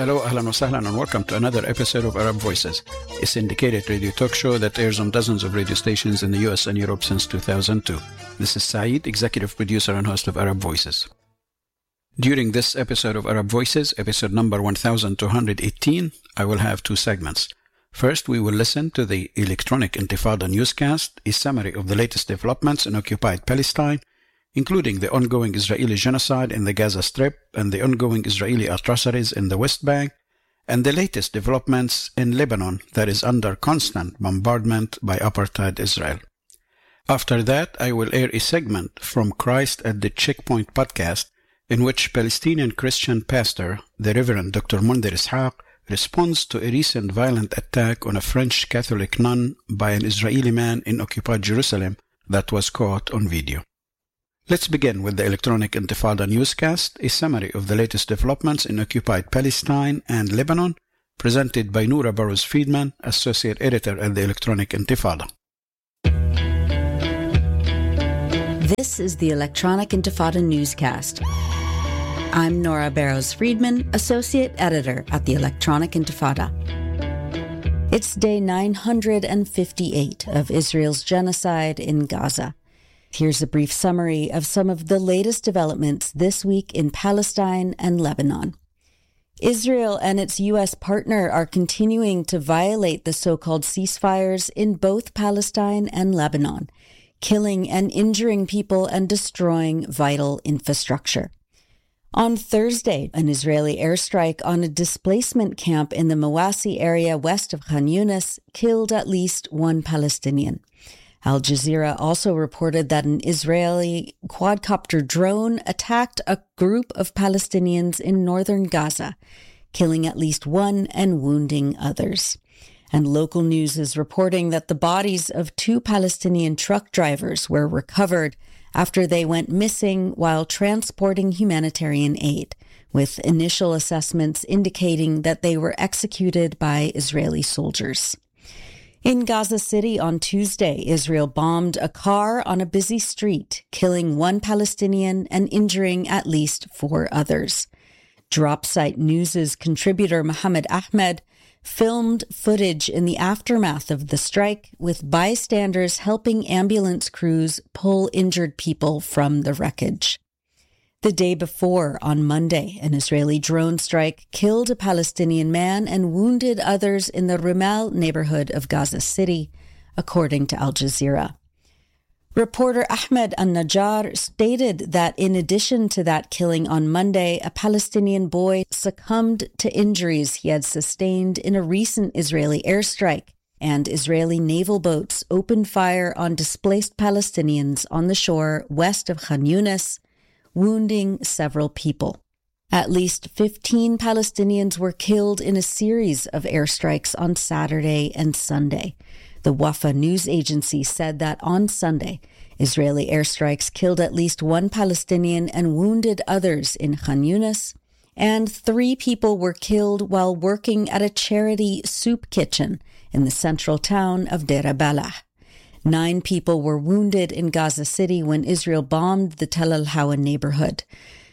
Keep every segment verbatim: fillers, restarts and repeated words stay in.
Hello, ahlan wa sahlan, and welcome to another episode of Arab Voices, a syndicated radio talk show that airs on dozens of radio stations in the U S and Europe since two thousand two. This is Saeed, executive producer and host of Arab Voices. During this episode of Arab Voices, episode number one thousand two hundred eighteen, I will have two segments. First, we will listen to the Electronic Intifada newscast, a summary of the latest developments in occupied Palestine, including the ongoing Israeli genocide in the Gaza Strip and the ongoing Israeli atrocities in the West Bank, and the latest developments in Lebanon that is under constant bombardment by apartheid Israel. After that, I will air a segment from Christ at the Checkpoint podcast, in which Palestinian Christian pastor, the Reverend Doctor Mundhir Ishaq, responds to a recent violent attack on a French Catholic nun by an Israeli man in occupied Jerusalem that was caught on video. Let's begin with the Electronic Intifada newscast, a summary of the latest developments in occupied Palestine and Lebanon, presented by Noura Burrows-Friedman, Associate Editor at the Electronic Intifada. This is the Electronic Intifada newscast. I'm Noura Burrows-Friedman, Associate Editor at the Electronic Intifada. It's day nine hundred fifty-eight of Israel's genocide in Gaza. Here's a brief summary of some of the latest developments this week in Palestine and Lebanon. Israel and its U S partner are continuing to violate the so-called ceasefires in both Palestine and Lebanon, killing and injuring people and destroying vital infrastructure. On Thursday, an Israeli airstrike on a displacement camp in the Mawasi area west of Khan Yunis killed at least one Palestinian. Al Jazeera also reported that an Israeli quadcopter drone attacked a group of Palestinians in northern Gaza, killing at least one and wounding others. And local news is reporting that the bodies of two Palestinian truck drivers were recovered after they went missing while transporting humanitarian aid, with initial assessments indicating that they were executed by Israeli soldiers. In Gaza City on Tuesday, Israel bombed a car on a busy street, killing one Palestinian and injuring at least four others. Dropsite News' contributor Mohammed Ahmed filmed footage in the aftermath of the strike, with bystanders helping ambulance crews pull injured people from the wreckage. The day before, on Monday, an Israeli drone strike killed a Palestinian man and wounded others in the Rumal neighborhood of Gaza City, according to Al Jazeera. Reporter Ahmed Al-Najjar stated that in addition to that killing on Monday, a Palestinian boy succumbed to injuries he had sustained in a recent Israeli airstrike, and Israeli naval boats opened fire on displaced Palestinians on the shore west of Khan Yunis, wounding several people. At least fifteen Palestinians were killed in a series of airstrikes on Saturday and Sunday. The Wafa news agency said that on Sunday, Israeli airstrikes killed at least one Palestinian and wounded others in Khan Yunis, and three people were killed while working at a charity soup kitchen in the central town of Deir Balah. Nine people were wounded in Gaza City when Israel bombed the Tel Al-Hawa neighborhood.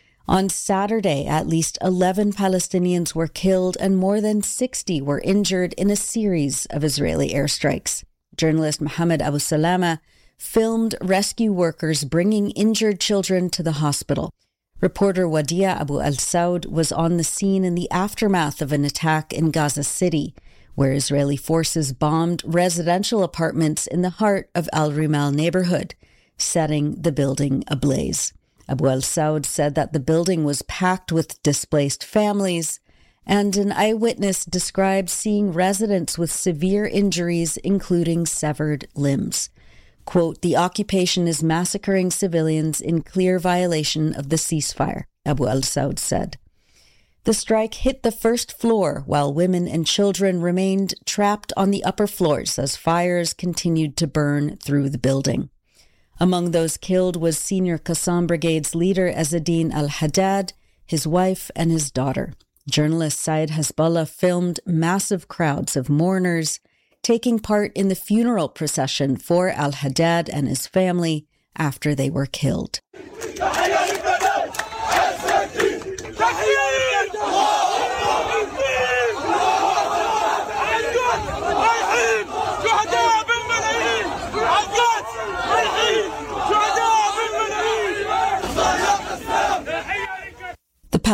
On Saturday, at least eleven Palestinians were killed and more than sixty were injured in a series of Israeli airstrikes. Journalist Mohammed Abu Salama filmed rescue workers bringing injured children to the hospital. Reporter Wadia Abu Al-Saud was on the scene in the aftermath of an attack in Gaza City, where Israeli forces bombed residential apartments in the heart of Al Rumal neighborhood, setting the building ablaze. Abu Al-Saud said that the building was packed with displaced families, and an eyewitness described seeing residents with severe injuries, including severed limbs. Quote, "The occupation is massacring civilians in clear violation of the ceasefire," Abu Al-Saud said. The strike hit the first floor while women and children remained trapped on the upper floors as fires continued to burn through the building. Among those killed was Senior Qassam Brigade's leader Ezzeddin al-Haddad, his wife, and his daughter. Journalist Saeed Hasbullah filmed massive crowds of mourners taking part in the funeral procession for al-Haddad and his family after they were killed.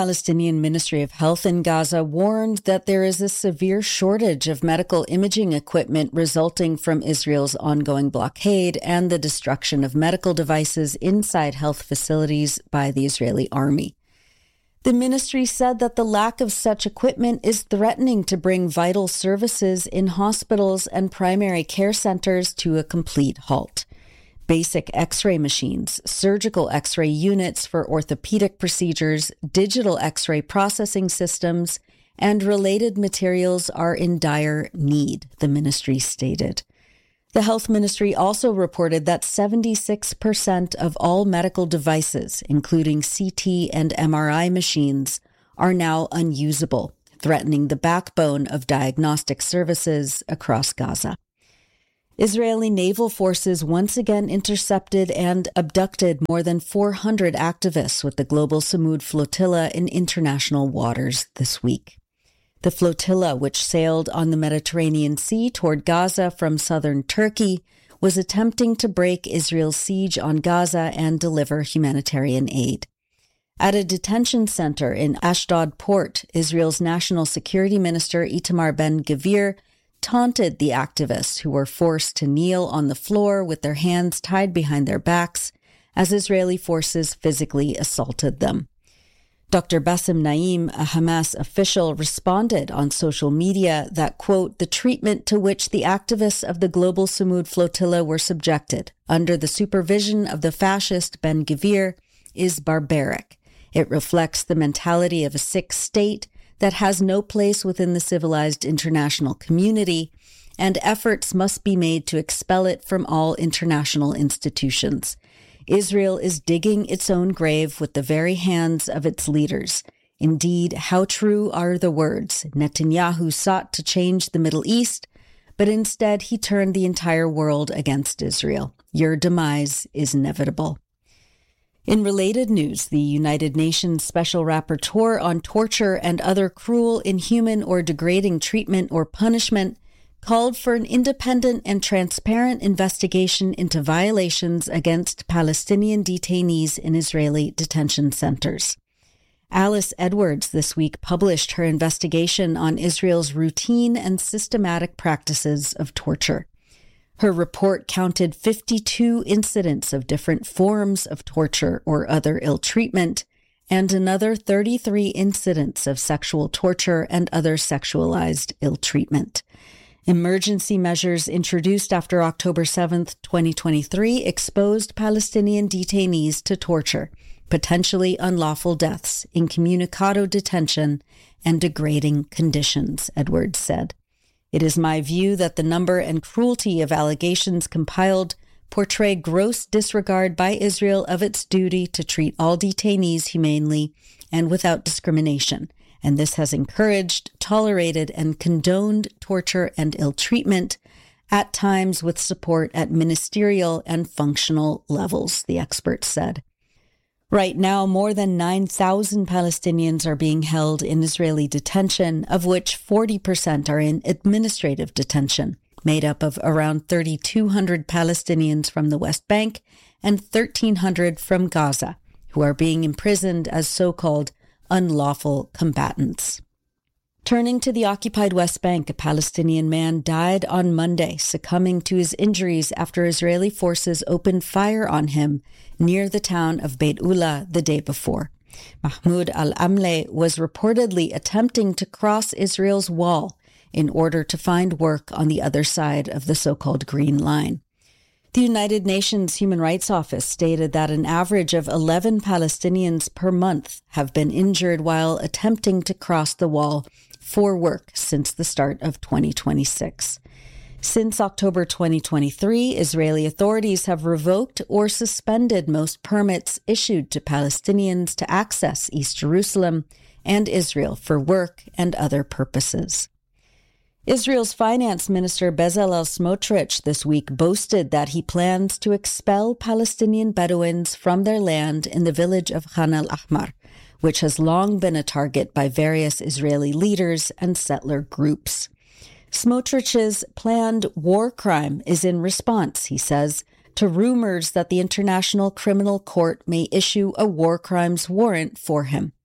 Palestinian Ministry of Health in Gaza warned that there is a severe shortage of medical imaging equipment resulting from Israel's ongoing blockade and the destruction of medical devices inside health facilities by the Israeli army. The ministry said that the lack of such equipment is threatening to bring vital services in hospitals and primary care centers to a complete halt. Basic X-ray machines, surgical X-ray units for orthopedic procedures, digital X-ray processing systems, and related materials are in dire need, the ministry stated. The health ministry also reported that seventy-six percent of all medical devices, including C T and M R I machines, are now unusable, threatening the backbone of diagnostic services across Gaza. Israeli naval forces once again intercepted and abducted more than four hundred activists with the Global Samud Flotilla in international waters this week. The flotilla, which sailed on the Mediterranean Sea toward Gaza from southern Turkey, was attempting to break Israel's siege on Gaza and deliver humanitarian aid. At a detention center in Ashdod port, Israel's National Security Minister Itamar Ben-Gvir taunted the activists who were forced to kneel on the floor with their hands tied behind their backs as Israeli forces physically assaulted them. Doctor Bassem Naim, a Hamas official, responded on social media that, quote, the treatment to which the activists of the Global Samud Flotilla were subjected under the supervision of the fascist Ben-Gvir is barbaric. It reflects the mentality of a sick state that has no place within the civilized international community, and efforts must be made to expel it from all international institutions. Israel is digging its own grave with the very hands of its leaders. Indeed, how true are the words, Netanyahu sought to change the Middle East, but instead he turned the entire world against Israel. Your demise is inevitable. In related news, the United Nations Special Rapporteur on Torture and Other Cruel, Inhuman, or Degrading Treatment or Punishment called for an independent and transparent investigation into violations against Palestinian detainees in Israeli detention centers. Alice Edwards this week published her investigation on Israel's routine and systematic practices of torture. Her report counted fifty-two incidents of different forms of torture or other ill treatment, and another thirty-three incidents of sexual torture and other sexualized ill treatment. Emergency measures introduced after October seventh, twenty twenty-three exposed Palestinian detainees to torture, potentially unlawful deaths, incommunicado detention, and degrading conditions, Edwards said. It is my view that the number and cruelty of allegations compiled portray gross disregard by Israel of its duty to treat all detainees humanely and without discrimination, and this has encouraged, tolerated, and condoned torture and ill treatment, at times with support at ministerial and functional levels, the experts said. Right now, more than nine thousand Palestinians are being held in Israeli detention, of which forty percent are in administrative detention, made up of around three thousand two hundred Palestinians from the West Bank and one thousand three hundred from Gaza, who are being imprisoned as so-called unlawful combatants. Turning to the occupied West Bank, a Palestinian man died on Monday, succumbing to his injuries after Israeli forces opened fire on him near the town of Beit Ula the day before. Mahmoud al-Amle was reportedly attempting to cross Israel's wall in order to find work on the other side of the so-called Green Line. The United Nations Human Rights Office stated that an average of eleven Palestinians per month have been injured while attempting to cross the wall for work since the start of twenty twenty-six. Since October twenty twenty-three, Israeli authorities have revoked or suspended most permits issued to Palestinians to access East Jerusalem and Israel for work and other purposes. Israel's finance minister Bezalel Smotrich this week boasted that he plans to expel Palestinian Bedouins from their land in the village of Khan al-Ahmar, which has long been a target by various Israeli leaders and settler groups. Smotrich's planned war crime is in response, he says, to rumors that the International Criminal Court may issue a war crimes warrant for him.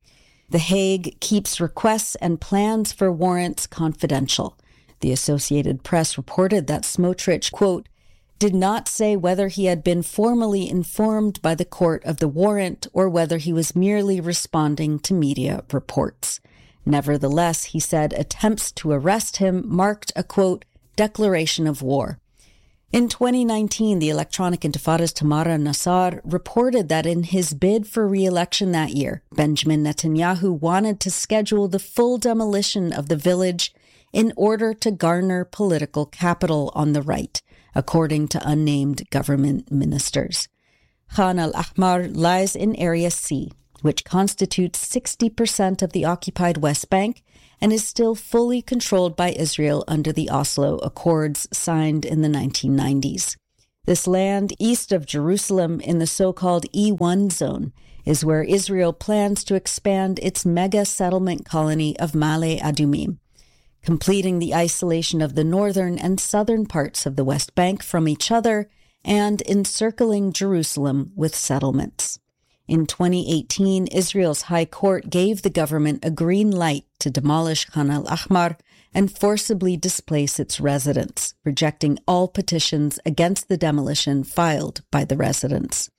The Hague keeps requests and plans for warrants confidential. The Associated Press reported that Smotrich, quote, did not say whether he had been formally informed by the court of the warrant or whether he was merely responding to media reports. Nevertheless, he said attempts to arrest him marked a, quote, declaration of war. In twenty nineteen, the Electronic Intifada's Tamara Nassar reported that in his bid for re-election that year, Benjamin Netanyahu wanted to schedule the full demolition of the village in order to garner political capital on the right, according to unnamed government ministers. Khan al-Ahmar lies in Area C, which constitutes sixty percent of the occupied West Bank and is still fully controlled by Israel under the Oslo Accords signed in the nineteen nineties. This land east of Jerusalem in the so-called E one zone is where Israel plans to expand its mega settlement colony of Ma'ale Adumim, completing the isolation of the northern and southern parts of the West Bank from each other and encircling Jerusalem with settlements. In twenty eighteen, Israel's High Court gave the government a green light to demolish Khan al-Ahmar and forcibly displace its residents, rejecting all petitions against the demolition filed by the residents.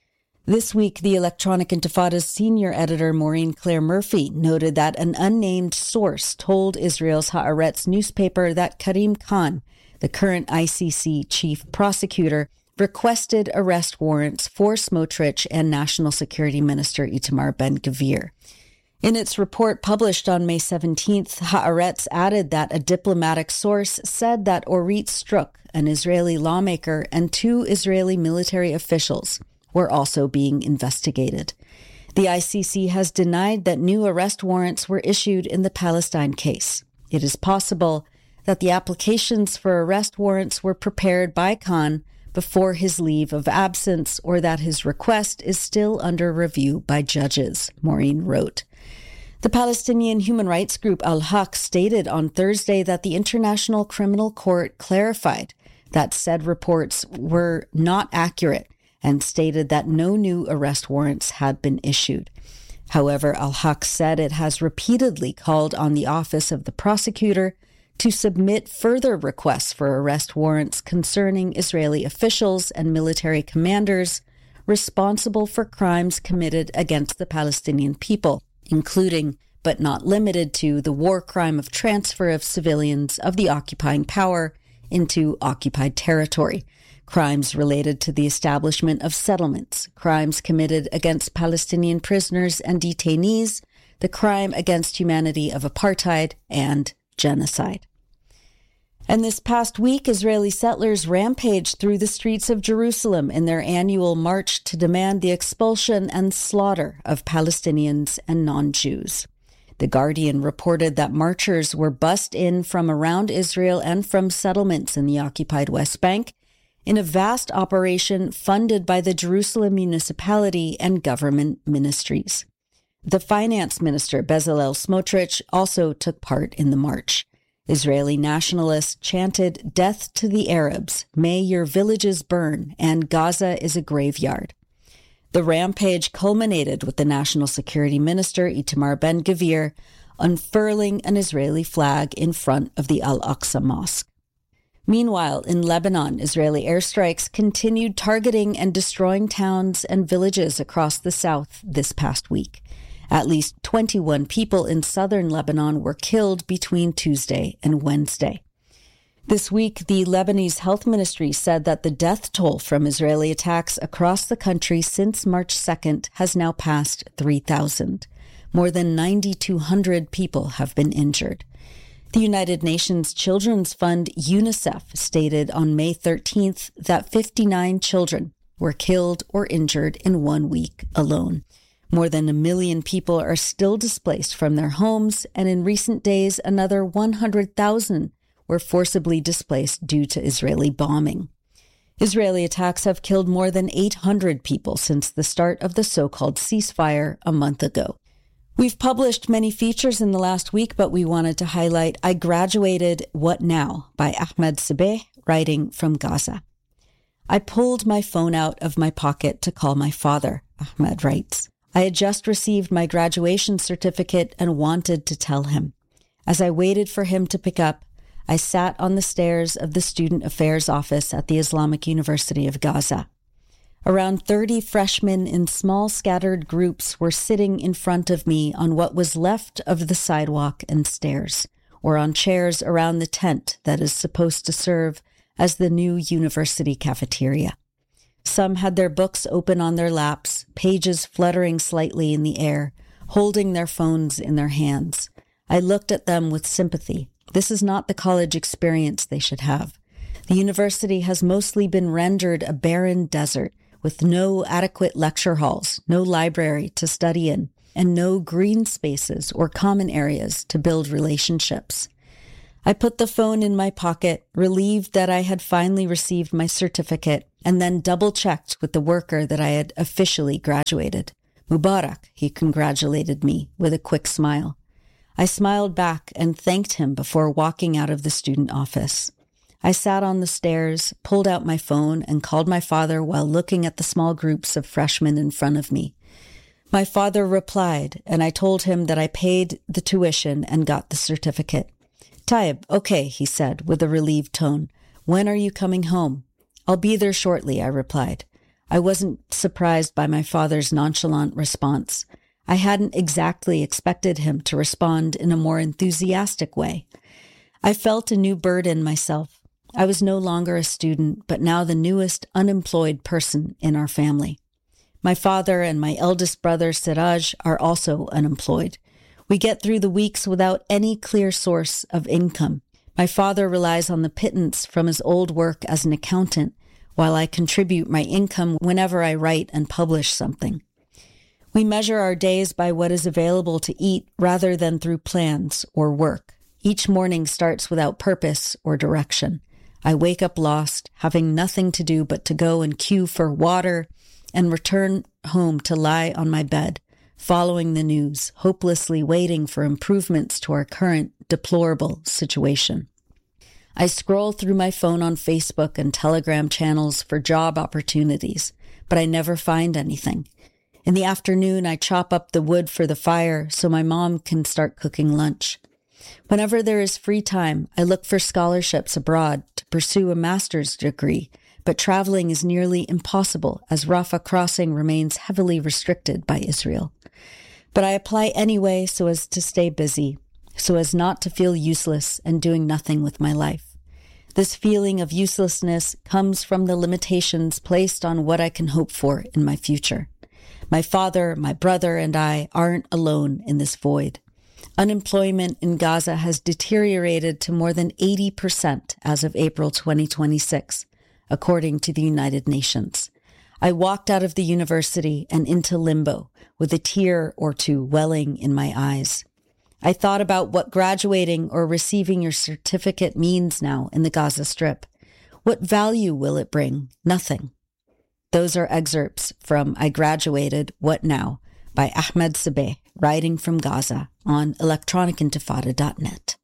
This week, the Electronic Intifada's senior editor Maureen Claire Murphy noted that an unnamed source told Israel's Haaretz newspaper that Karim Khan, the current I C C chief prosecutor, requested arrest warrants for Smotrich and National Security Minister Itamar Ben-Gvir. In its report published on May seventeenth, Haaretz added that a diplomatic source said that Orit Struk, an Israeli lawmaker, and two Israeli military officials were also being investigated. The I C C has denied that new arrest warrants were issued in the Palestine case. It is possible that the applications for arrest warrants were prepared by Khan before his leave of absence or that his request is still under review by judges, Maureen wrote. The Palestinian human rights group Al-Haq stated on Thursday that the International Criminal Court clarified that said reports were not accurate and stated that no new arrest warrants had been issued. However, Al-Haq said it has repeatedly called on the office of the prosecutor to submit further requests for arrest warrants concerning Israeli officials and military commanders responsible for crimes committed against the Palestinian people, including, but not limited to, the war crime of transfer of civilians of the occupying power into occupied territory, crimes related to the establishment of settlements, crimes committed against Palestinian prisoners and detainees, the crime against humanity of apartheid, and genocide. And this past week, Israeli settlers rampaged through the streets of Jerusalem in their annual march to demand the expulsion and slaughter of Palestinians and non-Jews. The Guardian reported that marchers were bussed in from around Israel and from settlements in the occupied West Bank in a vast operation funded by the Jerusalem municipality and government ministries. The finance minister, Bezalel Smotrich, also took part in the march. Israeli nationalists chanted, "Death to the Arabs, may your villages burn, and Gaza is a graveyard." The rampage culminated with the National Security Minister, Itamar Ben-Gvir, unfurling an Israeli flag in front of the Al-Aqsa Mosque. Meanwhile, in Lebanon, Israeli airstrikes continued targeting and destroying towns and villages across the south this past week. At least twenty-one people in southern Lebanon were killed between Tuesday and Wednesday. This week, the Lebanese Health Ministry said that the death toll from Israeli attacks across the country since March second has now passed three thousand. More than nine thousand two hundred people have been injured. The United Nations Children's Fund, UNICEF, stated on May thirteenth that fifty-nine children were killed or injured in one week alone. More than a million people are still displaced from their homes, and in recent days, another one hundred thousand were forcibly displaced due to Israeli bombing. Israeli attacks have killed more than eight hundred people since the start of the so-called ceasefire a month ago. We've published many features in the last week, but we wanted to highlight I Graduated, What Now? By Ahmed Sabeh, writing from Gaza. I pulled my phone out of my pocket to call my father, Ahmed writes. I had just received my graduation certificate and wanted to tell him. As I waited for him to pick up, I sat on the stairs of the Student Affairs Office at the Islamic University of Gaza. Around thirty freshmen in small scattered groups were sitting in front of me on what was left of the sidewalk and stairs, or on chairs around the tent that is supposed to serve as the new university cafeteria. Some had their books open on their laps, pages fluttering slightly in the air, holding their phones in their hands. I looked at them with sympathy. This is not the college experience they should have. The university has mostly been rendered a barren desert with no adequate lecture halls, no library to study in, and no green spaces or common areas to build relationships. I put the phone in my pocket, relieved that I had finally received my certificate, and then double-checked with the worker that I had officially graduated. Mubarak, he congratulated me with a quick smile. I smiled back and thanked him before walking out of the student office. I sat on the stairs, pulled out my phone, and called my father while looking at the small groups of freshmen in front of me. My father replied, and I told him that I paid the tuition and got the certificate. Taib, okay, he said with a relieved tone. When are you coming home? I'll be there shortly, I replied. I wasn't surprised by my father's nonchalant response. I hadn't exactly expected him to respond in a more enthusiastic way. I felt a new burden myself. I was no longer a student, but now the newest unemployed person in our family. My father and my eldest brother, Siraj, are also unemployed. We get through the weeks without any clear source of income. My father relies on the pittance from his old work as an accountant, while I contribute my income whenever I write and publish something. We measure our days by what is available to eat rather than through plans or work. Each morning starts without purpose or direction. I wake up lost, having nothing to do but to go and queue for water and return home to lie on my bed, following the news, hopelessly waiting for improvements to our current deplorable situation. I scroll through my phone on Facebook and Telegram channels for job opportunities, but I never find anything. In the afternoon, I chop up the wood for the fire so my mom can start cooking lunch. Whenever there is free time, I look for scholarships abroad to pursue a master's degree, but traveling is nearly impossible as Rafah crossing remains heavily restricted by Israel. But I apply anyway so as to stay busy, so as not to feel useless and doing nothing with my life. This feeling of uselessness comes from the limitations placed on what I can hope for in my future. My father, my brother, and I aren't alone in this void. Unemployment in Gaza has deteriorated to more than eighty percent as of April twenty twenty-six, according to the United Nations. I walked out of the university and into limbo with a tear or two welling in my eyes. I thought about what graduating or receiving your certificate means now in the Gaza Strip. What value will it bring? Nothing. Those are excerpts from I Graduated, What Now? By Ahmed Sabeh, writing from Gaza on electronic intifada dot net.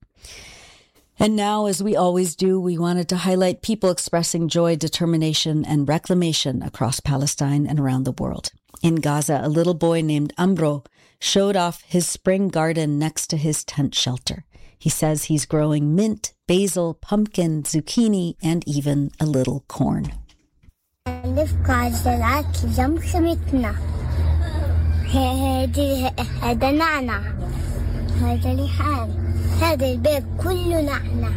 And now, as we always do, we wanted to highlight people expressing joy, determination, and reclamation across Palestine and around the world. In Gaza, a little boy named Amro showed off his spring garden next to his tent shelter. He says he's growing mint, basil, pumpkin, zucchini, and even a little corn. هذا نعنع هذا ريحان هذا البيت كله نعنع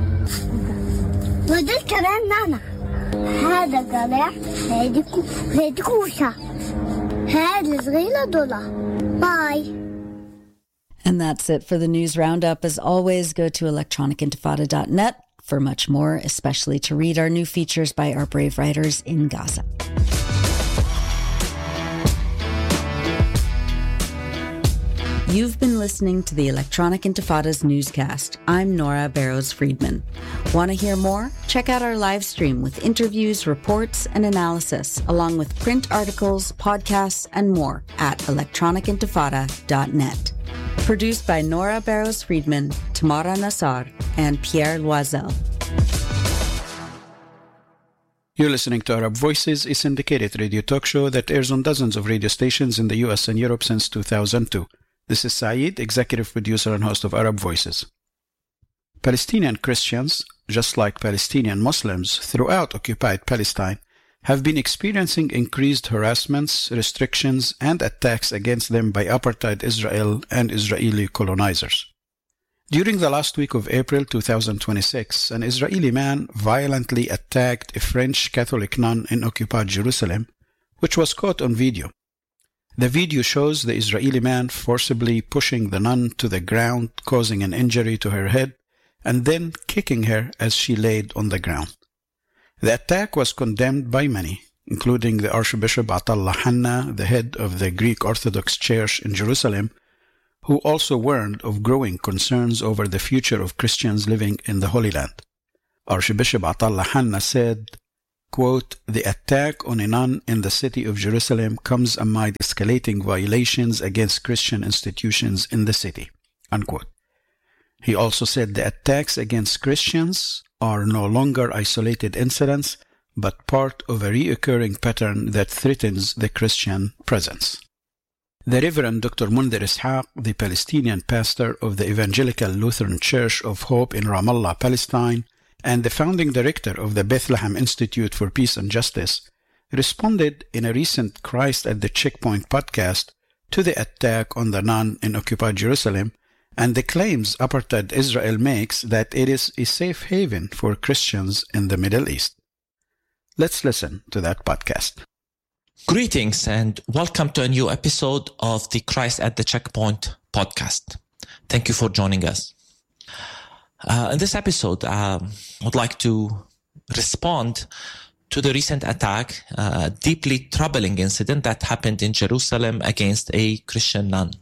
ودول كمان نعنع هذا قلع هذه كوشة هذا صغيرة دولة باي. And that's it for the news roundup. As always, go to electronic intifada dot net for much more, especially to read our new features by our brave writers in Gaza. You've been listening to the Electronic Intifada's newscast. I'm Nora Barrows-Friedman. Want to hear more? Check out our live stream with interviews, reports, and analysis, along with print articles, podcasts, and more at electronic intifada dot net. Produced by Nora Barrows-Friedman, Tamara Nassar, and Pierre Loisel. You're listening to Arab Voices, a syndicated radio talk show that airs on dozens of radio stations in the U S and Europe since two thousand two. This is Saeed, executive producer and host of Arab Voices. Palestinian Christians, just like Palestinian Muslims throughout occupied Palestine, have been experiencing increased harassments, restrictions, and attacks against them by apartheid Israel and Israeli colonizers. During the last week of April two thousand twenty-six, an Israeli man violently attacked a French Catholic nun in occupied Jerusalem, which was caught on video. The video shows the Israeli man forcibly pushing the nun to the ground, causing an injury to her head, and then kicking her as she laid on the ground. The attack was condemned by many, including the Archbishop Atallah Hanna, the head of the Greek Orthodox Church in Jerusalem, who also warned of growing concerns over the future of Christians living in the Holy Land. Archbishop Atallah Hanna said, quote, "The attack on a nun in the city of Jerusalem comes amid escalating violations against Christian institutions in the city," unquote. He also said the attacks against Christians are no longer isolated incidents, but part of a recurring pattern that threatens the Christian presence. The Reverend Doctor Mundhir Ishaq, the Palestinian pastor of the Evangelical Lutheran Church of Hope in Ramallah, Palestine, and the founding director of the Bethlehem Institute for Peace and Justice, responded in a recent Christ at the Checkpoint podcast to the attack on the nun in occupied Jerusalem and the claims apartheid Israel makes that it is a safe haven for Christians in the Middle East. Let's listen to that podcast. Greetings and welcome to a new episode of the Christ at the Checkpoint podcast. Thank you for joining us. Uh, in this episode, um, I would like to respond to the recent attack, a uh, deeply troubling incident that happened in Jerusalem against a Christian nun.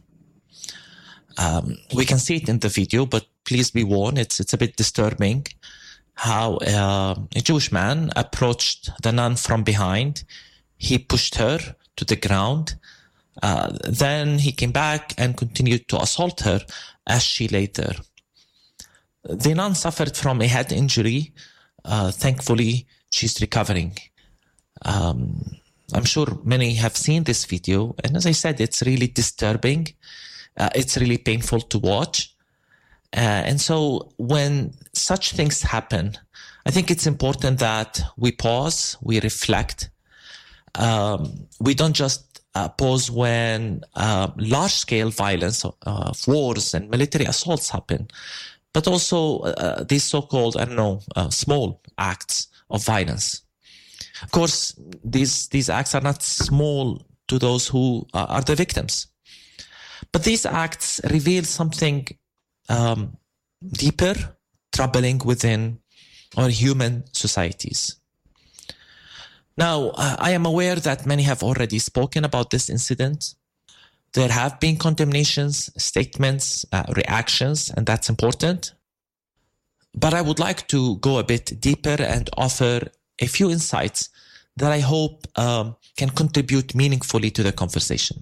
Um, we can see it in the video, but please be warned, it's, it's a bit disturbing how uh, a Jewish man approached the nun from behind. He pushed her to the ground. Uh, then he came back and continued to assault her as she lay there. The nun suffered from a head injury. Uh, thankfully, she's recovering. Um, I'm sure many have seen this video. And as I said, it's really disturbing. Uh, it's really painful to watch. Uh, and so when such things happen, I think it's important that we pause, we reflect. Um, we don't just uh, pause when uh, large-scale violence, uh, wars and military assaults happen, but also uh, these so-called, I don't know, uh, small acts of violence. Of course, these these acts are not small to those who uh, are the victims, but these acts reveal something um, deeper, troubling within our human societies. Now, uh, I am aware that many have already spoken about this incident. There have been condemnations, statements, uh, reactions, and that's important. But I would like to go a bit deeper and offer a few insights that I hope um, can contribute meaningfully to the conversation.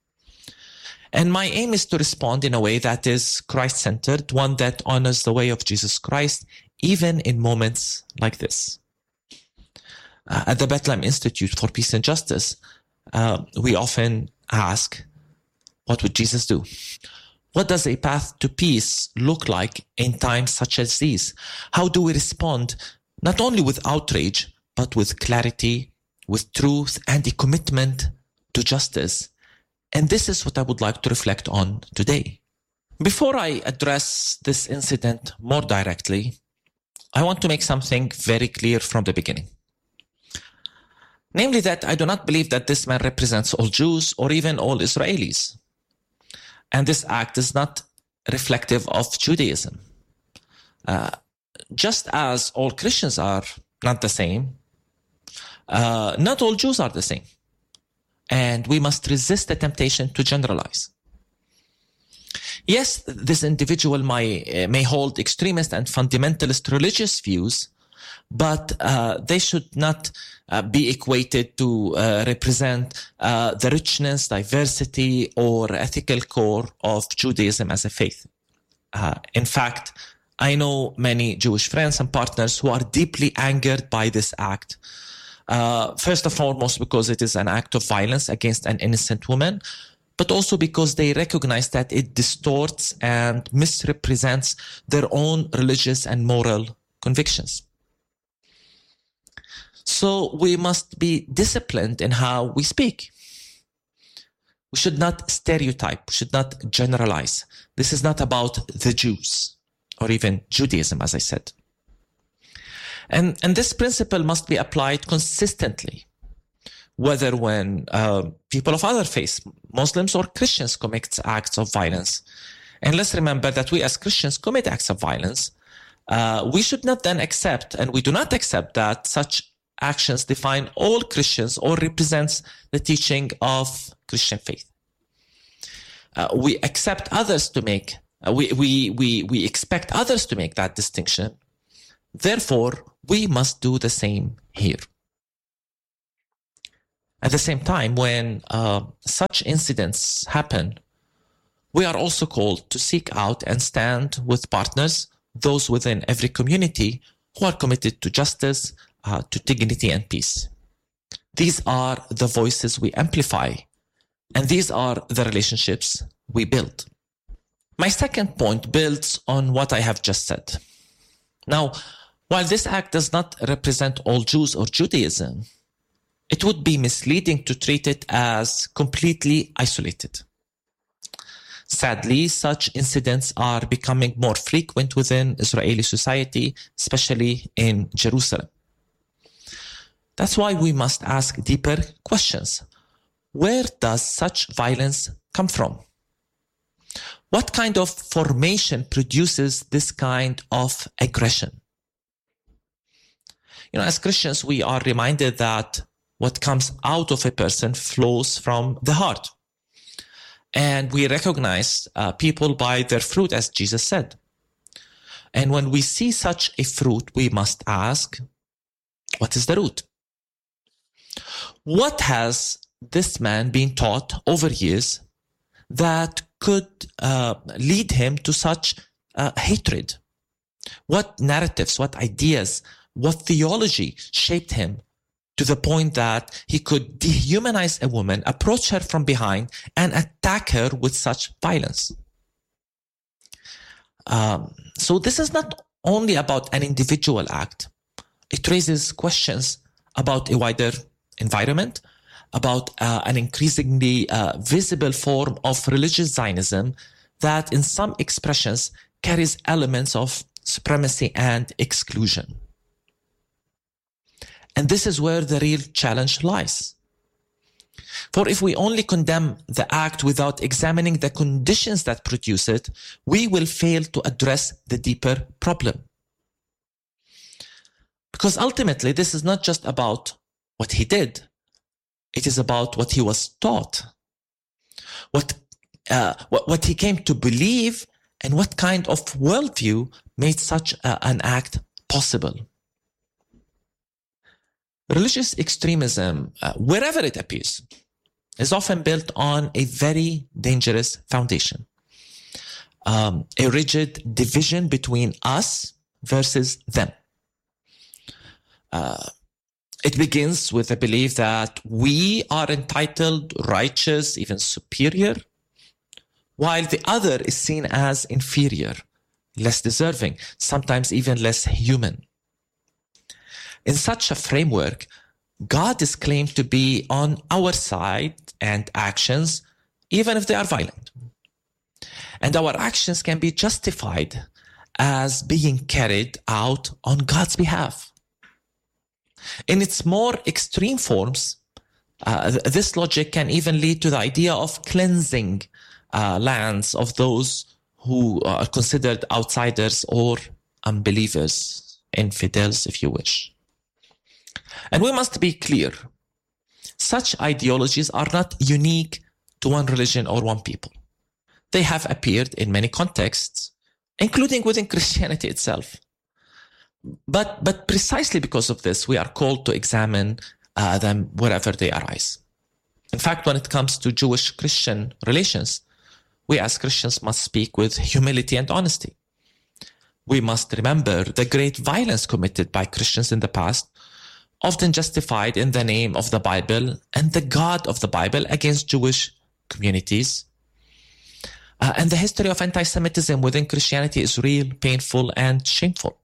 And my aim is to respond in a way that is Christ-centered, one that honors the way of Jesus Christ, even in moments like this. Uh, at the Bethlehem Institute for Peace and Justice, uh, we often ask, what would Jesus do? What does a path to peace look like in times such as these? How do we respond not only with outrage, but with clarity, with truth, and a commitment to justice? And this is what I would like to reflect on today. Before I address this incident more directly, I want to make something very clear from the beginning. Namely that I do not believe that this man represents all Jews or even all Israelis. And this act is not reflective of Judaism. Uh, just as all Christians are not the same, uh, not all Jews are the same. And we must resist the temptation to generalize. Yes, this individual may, may hold extremist and fundamentalist religious views, but uh, they should not uh, be equated to uh, represent uh, the richness, diversity, or ethical core of Judaism as a faith. Uh, in fact, I know many Jewish friends and partners who are deeply angered by this act. Uh, first and foremost, because it is an act of violence against an innocent woman, but also because they recognize that it distorts and misrepresents their own religious and moral convictions. So we must be disciplined in how we speak. We should not stereotype, we should not generalize. This is not about the Jews or even Judaism, as I said. And, and this principle must be applied consistently, whether when uh, people of other faiths, Muslims or Christians, commit acts of violence. And let's remember that we as Christians commit acts of violence. Uh, we should not then accept, and we do not accept, that such actions define all Christians or represents the teaching of Christian faith. Uh, we accept others to make, uh, we, we, we, we expect others to make that distinction. Therefore, we must do the same here. At the same time, when uh, such incidents happen, we are also called to seek out and stand with partners, those within every community who are committed to justice, uh, to dignity and peace. These are the voices we amplify, and these are the relationships we build. My second point builds on what I have just said. Now, while this act does not represent all Jews or Judaism, it would be misleading to treat it as completely isolated. Sadly, such incidents are becoming more frequent within Israeli society, especially in Jerusalem. That's why we must ask deeper questions. Where does such violence come from? What kind of formation produces this kind of aggression? You know, as Christians, we are reminded that what comes out of a person flows from the heart. And we recognize uh, people by their fruit, as Jesus said. And when we see such a fruit, we must ask, what is the root? What has this man been taught over years that could uh, lead him to such uh, hatred? What narratives, what ideas, what theology shaped him to the point that he could dehumanize a woman, approach her from behind, and attack her with such violence? Um, so this is not only about an individual act. It raises questions about a wider environment, about uh, an increasingly uh, visible form of religious Zionism that in some expressions carries elements of supremacy and exclusion. And this is where the real challenge lies. For if we only condemn the act without examining the conditions that produce it, we will fail to address the deeper problem. Because ultimately, this is not just about what he did. It is about what he was taught, what, uh, what, what he came to believe, and what kind of worldview made such uh, an act possible. Religious extremism, uh, wherever it appears, is often built on a very dangerous foundation. Um, a rigid division between us versus them. Uh, it begins with a belief that we are entitled, righteous, even superior, while the other is seen as inferior, less deserving, sometimes even less human. In such a framework, God is claimed to be on our side and actions, even if they are violent. And our actions can be justified as being carried out on God's behalf. In its more extreme forms, uh, this logic can even lead to the idea of cleansing uh, lands of those who are considered outsiders or unbelievers, infidels, if you wish. And we must be clear, such ideologies are not unique to one religion or one people. They have appeared in many contexts, including within Christianity itself. But, but precisely because of this, we are called to examine uh, them wherever they arise. In fact, when it comes to Jewish-Christian relations, we as Christians must speak with humility and honesty. we must remember the great violence committed by Christians in the past, often justified in the name of the Bible and the God of the Bible against Jewish communities. Uh, and the history of anti-Semitism within Christianity is real, painful, and shameful.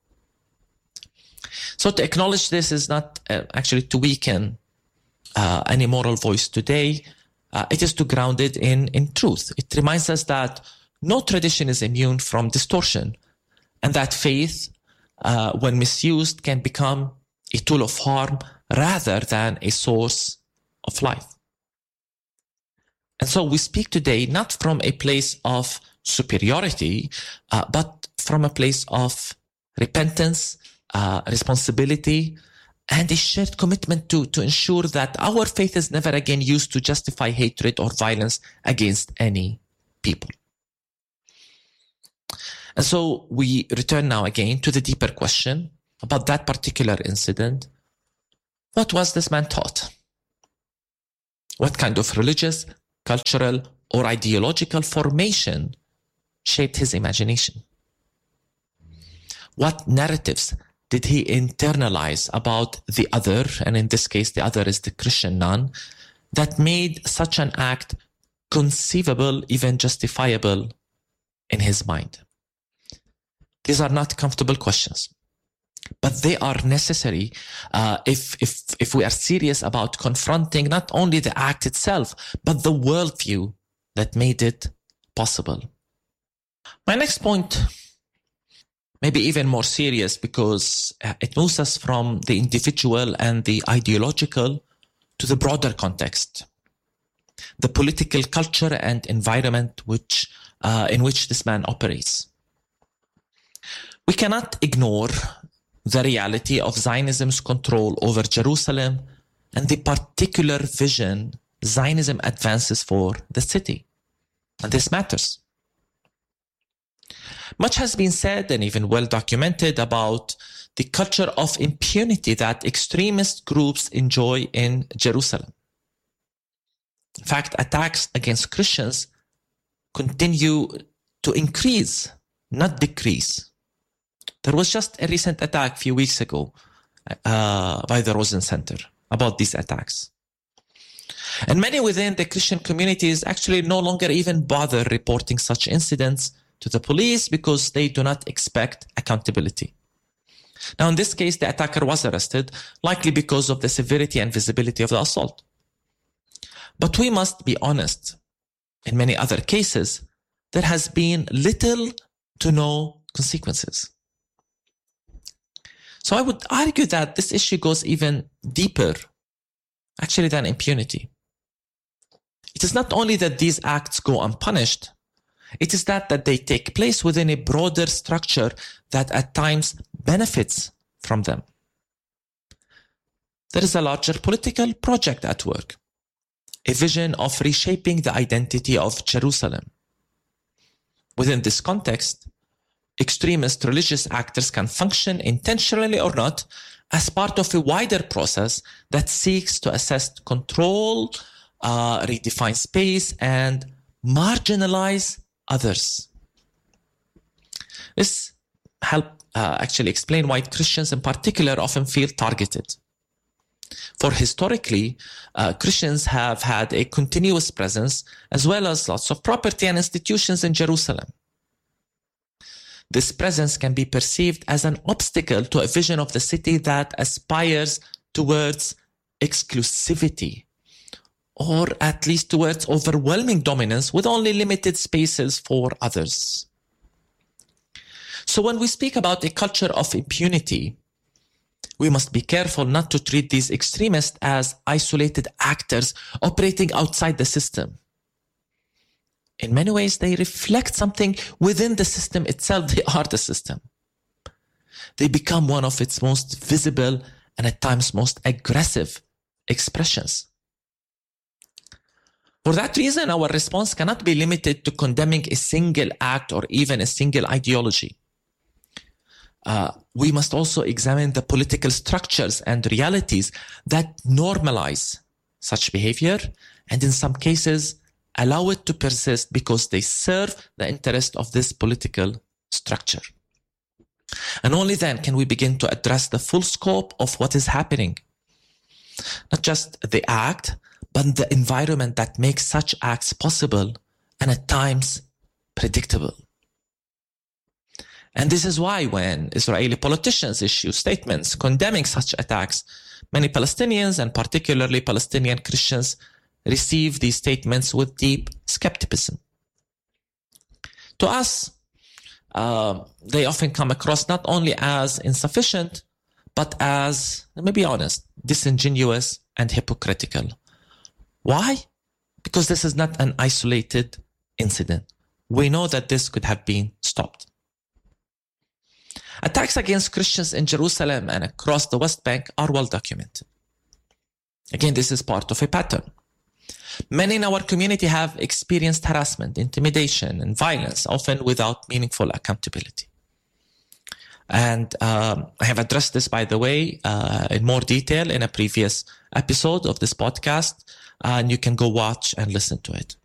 So to acknowledge this is not uh, actually to weaken uh, any moral voice today. Uh, it is to ground it in, in truth. It reminds us that no tradition is immune from distortion, and that faith, uh, when misused, can become a tool of harm rather than a source of life. And so we speak today not from a place of superiority, uh, but from a place of repentance, uh, responsibility, and a shared commitment to, to ensure that our faith is never again used to justify hatred or violence against any people. And so we return now again to the deeper question about that particular incident. What was this man taught? What kind of religious, cultural, or ideological formation shaped his imagination? What narratives did he internalize about the other, and in this case, the other is the Christian nun, that made such an act conceivable, even justifiable in his mind? These are not comfortable questions, but they are necessary uh, if, if, if we are serious about confronting not only the act itself, but the worldview that made it possible. My next point may be even more serious because it moves us from the individual and the ideological to the broader context, the political culture and environment which, uh, in which this man operates. We cannot ignore the reality of Zionism's control over Jerusalem and the particular vision Zionism advances for the city. And this matters. Much has been said and even well documented about the culture of impunity that extremist groups enjoy in Jerusalem. In fact, attacks against Christians continue to increase, not decrease. There was just a recent attack a few weeks ago uh, by the Rosen Center about these attacks. And many within the Christian communities actually no longer even bother reporting such incidents to the police because they do not expect accountability. Now, in this case, the attacker was arrested, likely because of the severity and visibility of the assault. But we must be honest. In many other cases, there has been little to no consequences. So I would argue that this issue goes even deeper, actually, than impunity. It is not only that these acts go unpunished, it is that, that they take place within a broader structure that at times benefits from them. There is a larger political project at work, a vision of reshaping the identity of Jerusalem. Within this context, extremist religious actors can function, intentionally or not, as part of a wider process that seeks to assess control, uh, redefine space, and marginalize others. This helps uh, actually explain why Christians in particular often feel targeted. For historically, uh, Christians have had a continuous presence as well as lots of property and institutions in Jerusalem. This presence can be perceived as an obstacle to a vision of the city that aspires towards exclusivity, or at least towards overwhelming dominance with only limited spaces for others. So when we speak about a culture of impunity, we must be careful not to treat these extremists as isolated actors operating outside the system. In many ways, they reflect something within the system itself. They are the system. They become one of its most visible and at times most aggressive expressions. For that reason, our response cannot be limited to condemning a single act or even a single ideology. Uh, we must also examine the political structures and realities that normalize such behavior, and in some cases, allow it to persist because they serve the interest of this political structure. And only then can we begin to address the full scope of what is happening. Not just the act, but the environment that makes such acts possible and at times predictable. And this is why when Israeli politicians issue statements condemning such attacks, many Palestinians and particularly Palestinian Christians receive these statements with deep skepticism. To us, uh, they often come across not only as insufficient, but as, let me be honest, disingenuous and hypocritical. Why? Because this is not an isolated incident. We know that this could have been stopped. Attacks against Christians in Jerusalem and across the West Bank are well documented. Again, this is part of a pattern. Many in our community have experienced harassment, intimidation, and violence, often without meaningful accountability. And um, I have addressed this, by the way, uh, in more detail in a previous episode of this podcast, uh, and you can go watch and listen to it.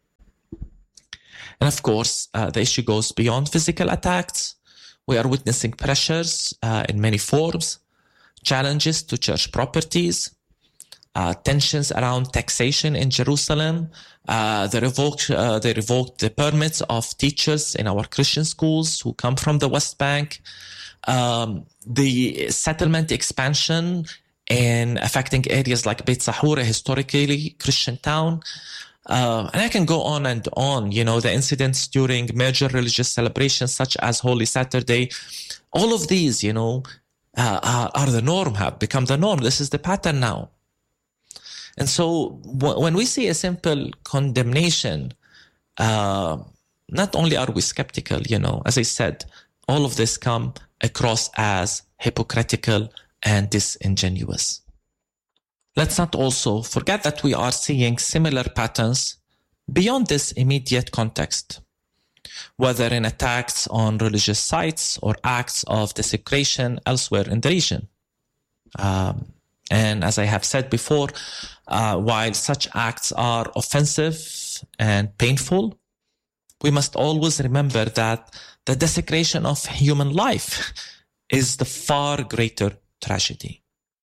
And of course, uh, the issue goes beyond physical attacks. We are witnessing pressures uh, in many forms, challenges to church properties, uh, tensions around taxation in Jerusalem, uh, they revoked, uh, they revoked the permits of teachers in our Christian schools who come from the West Bank, um, the settlement expansion in affecting areas like Beit Sahur, a historically Christian town. Uh, and I can go on and on, you know, the incidents during major religious celebrations such as Holy Saturday. All of these, you know, uh, are, are the norm, have become the norm. This is the pattern now. And so w- when we see a simple condemnation, uh, not only are we skeptical, you know, as I said, all of this come across as hypocritical and disingenuous. Let's not also forget that we are seeing similar patterns beyond this immediate context, whether in attacks on religious sites or acts of desecration elsewhere in the region. Um, and as I have said before, uh, while such acts are offensive and painful, we must always remember that the desecration of human life is the far greater tragedy.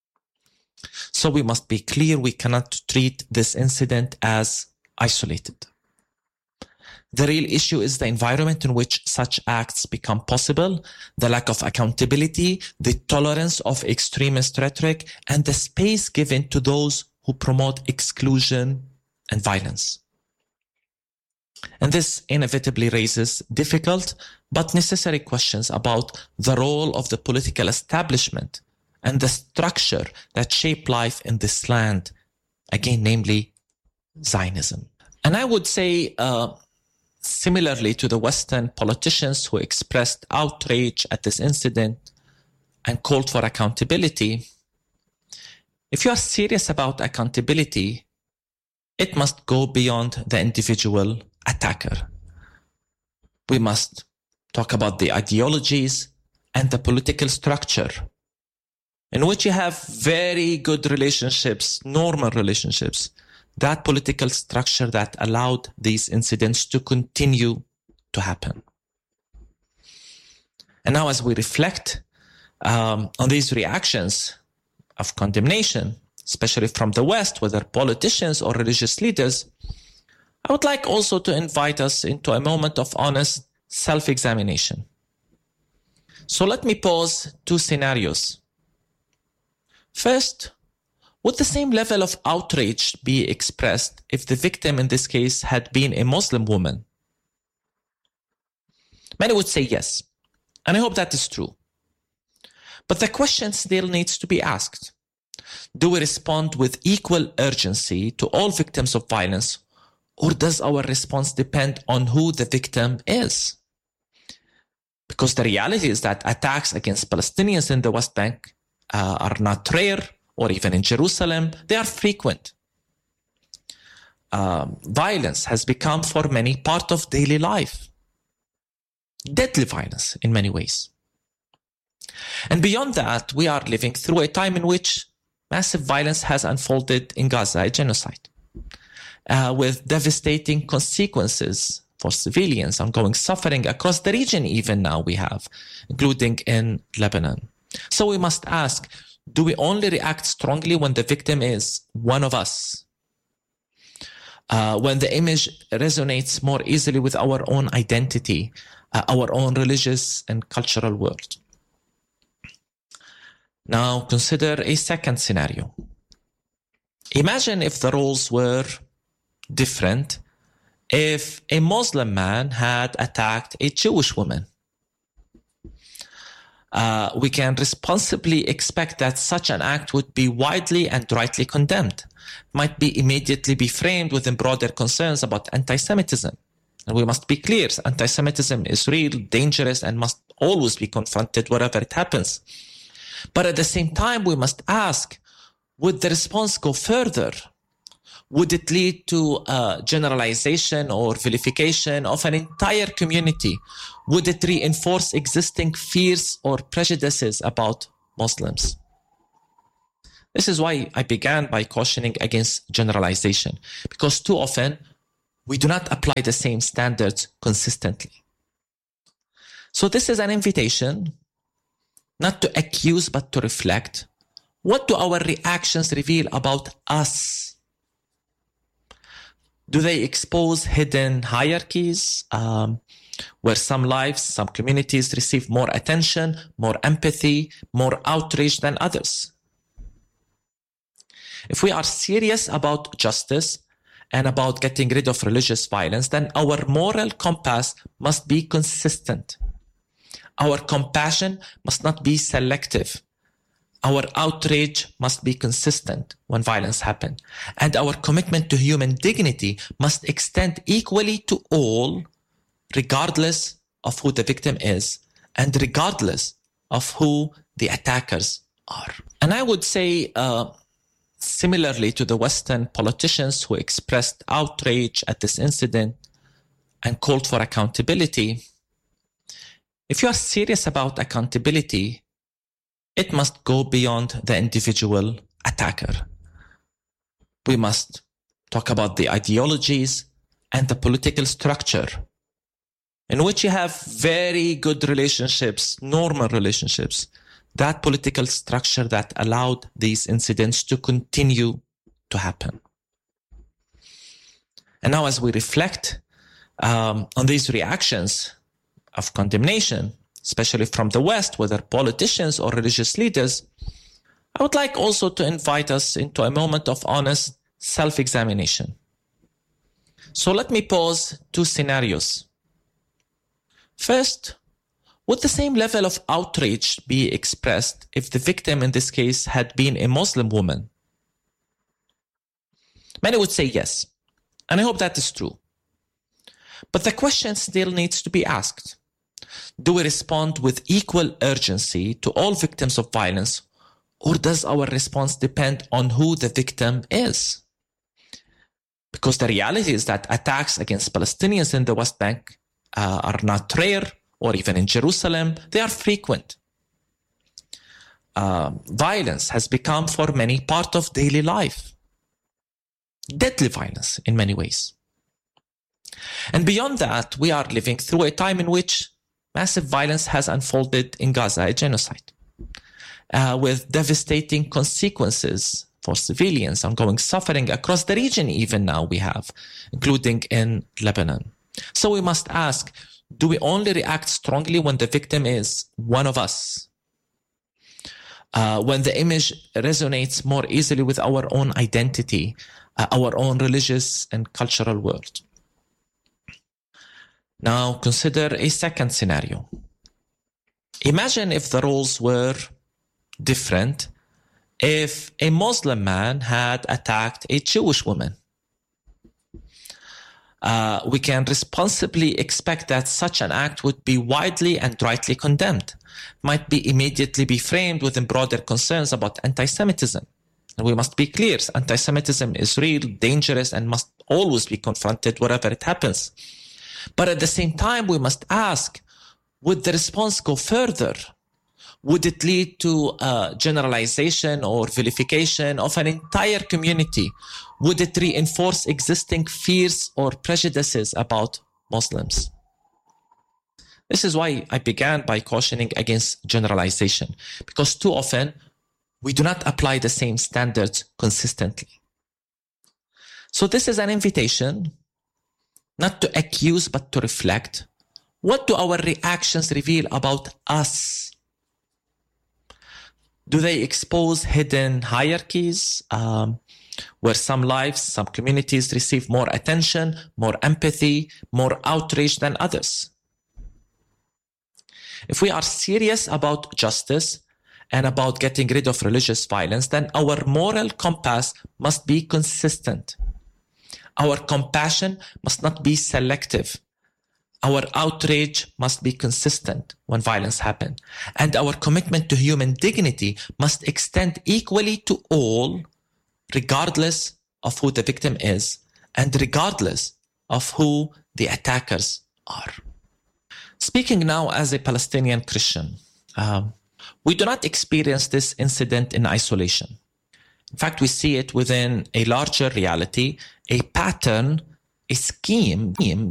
So we must be clear we cannot treat this incident as isolated. The real issue is the environment in which such acts become possible, the lack of accountability, the tolerance of extremist rhetoric, and the space given to those who promote exclusion and violence. And this inevitably raises difficult but necessary questions about the role of the political establishment and the structure that shape life in this land, again, namely Zionism. And I would say, uh, similarly to the Western politicians who expressed outrage at this incident and called for accountability, if you are serious about accountability, it must go beyond the individual attacker. We must talk about the ideologies and the political structure in which you have very good relationships, normal relationships, that political structure that allowed these incidents to continue to happen. And now as we reflect um, on these reactions of condemnation, especially from the West, whether politicians or religious leaders, I would like also to invite us into a moment of honest self-examination. So let me pose two scenarios. First, would the same level of outrage be expressed if the victim in this case had been a Muslim woman? Many would say yes, and I hope that is true. But the question still needs to be asked. Do we respond with equal urgency to all victims of violence, or does our response depend on who the victim is? Because the reality is that attacks against Palestinians in the West Bank uh, are not rare, or even in Jerusalem, they are frequent. Um, violence has become for many part of daily life. Deadly violence in many ways. And beyond that, we are living through a time in which massive violence has unfolded in Gaza, a genocide, uh, with devastating consequences for civilians, ongoing suffering across the region even now we have, including in Lebanon. So we must ask, do we only react strongly when the victim is one of us? Uh, when the image resonates more easily with our own identity, uh, our own religious and cultural world. Now consider a second scenario. Imagine if the roles were different, if a Muslim man had attacked a Jewish woman. Uh, we can responsibly expect that such an act would be widely and rightly condemned, might be immediately be framed within broader concerns about anti-Semitism. And we must be clear, anti-Semitism is real, dangerous, and must always be confronted wherever it happens. But at the same time, we must ask, would the response go further? Would it lead to uh, generalization or vilification of an entire community? Would it reinforce existing fears or prejudices about Muslims? This is why I began by cautioning against generalization, because too often we do not apply the same standards consistently. So this is an invitation not to accuse, but to reflect. What do our reactions reveal about us? Do they expose hidden hierarchies, um, where some lives, some communities receive more attention, more empathy, more outrage than others? If we are serious about justice and about getting rid of religious violence, then our moral compass must be consistent. Our compassion must not be selective. Our outrage must be consistent when violence happens. And our commitment to human dignity must extend equally to all, regardless of who the victim is and regardless of who the attackers are. And I would say, uh, similarly to the Western politicians who expressed outrage at this incident and called for accountability, if you are serious about accountability, it must go beyond the individual attacker. We must talk about the ideologies and the political structure in which you have very good relationships, normal relationships, that political structure that allowed these incidents to continue to happen. And now as we reflect um, on these reactions of condemnation, especially from the West, whether politicians or religious leaders, I would like also to invite us into a moment of honest self-examination. So let me pose two scenarios. First, would the same level of outrage be expressed if the victim in this case had been a Muslim woman? Many would say yes, and I hope that is true. But the question still needs to be asked. Do we respond with equal urgency to all victims of violence, or does our response depend on who the victim is? Because the reality is that attacks against Palestinians in the West Bank uh, are not rare, or even in Jerusalem, they are frequent. Uh, violence has become for many part of daily life. Deadly violence in many ways. And beyond that, we are living through a time in which massive violence has unfolded in Gaza, a genocide, uh, with devastating consequences for civilians, ongoing suffering across the region even now we have, including in Lebanon. So we must ask, do we only react strongly when the victim is one of us? Uh, when the image resonates more easily with our own identity, uh, our own religious and cultural world? Now consider a second scenario. Imagine if the roles were different, if a Muslim man had attacked a Jewish woman. Uh, we can responsibly expect that such an act would be widely and rightly condemned, might be immediately be framed within broader concerns about anti-Semitism. And we must be clear, anti-Semitism is real, dangerous, and must always be confronted wherever it happens. But at the same time, we must ask, would the response go further? Would it lead to uh, generalization or vilification of an entire community? Would it reinforce existing fears or prejudices about Muslims. This is why I began by cautioning against generalization, because too often we do not apply the same standards consistently. So this is an invitation not to accuse, but to reflect. What do our reactions reveal about us? Do they expose hidden hierarchies, um, where some lives, some communities receive more attention, more empathy, more outrage than others? If we are serious about justice and about getting rid of religious violence, then our moral compass must be consistent. Our compassion must not be selective. Our outrage must be consistent when violence happens. And our commitment to human dignity must extend equally to all, regardless of who the victim is and regardless of who the attackers are. Speaking now as a Palestinian Christian, um, we do not experience this incident in isolation. In fact, we see it within a larger reality, a pattern, a scheme